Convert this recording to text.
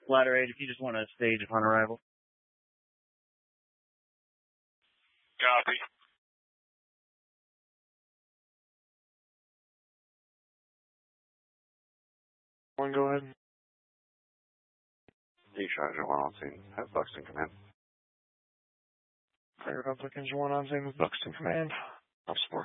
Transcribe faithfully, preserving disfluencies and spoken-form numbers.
Ladder eight, if you just want to stage upon arrival. Copy. One, go ahead. D-Charger one on scene. Have Buxton command. Fire Republic Engine one on scene with Buxton command. I'll support.